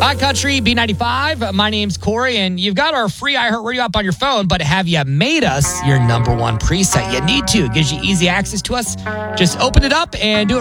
Hi, Country, B95. My name's Corey, and you've got our free iHeartRadio app on your phone, but have you made us your number one preset? You need to. It gives you easy access to us. Just open it up and do it